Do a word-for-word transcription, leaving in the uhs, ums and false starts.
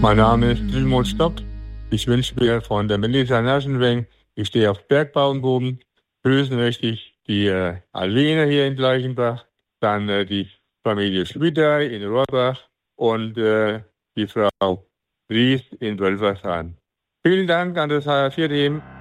Mein Name ist Dilmut Stock. Ich wünsche mir von der Melissa Naschenweng, ich stehe auf Bergbauengruben. Grüßen möchte ich die äh, Alwene hier in Gleichenbach, dann äh, die Familie Schwittey in Rohrbach und äh, die Frau Ries in Wölfersheim. Vielen Dank an das H R vier Team.